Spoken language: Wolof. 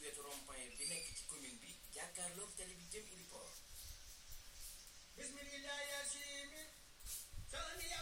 wetu rond-point bi nekk ci commune bi jàkkaarloog télé bi jëm Ili Port. bismillah yasimi salami